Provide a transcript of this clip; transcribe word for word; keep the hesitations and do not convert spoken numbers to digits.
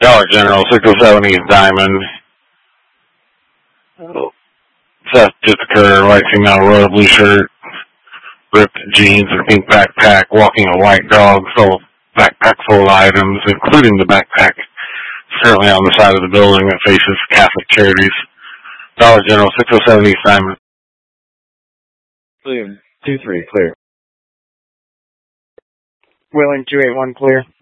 Dollar General, six oh seven East Diamond. Theft just occurred. White female, royal blue shirt, ripped jeans and pink backpack, walking a white dog, full backpack full of items, including the backpack, currently on the side of the building that faces Catholic Charities. Dollar General, six oh seven East Diamond. William, two three, clear. William, two eight one, clear.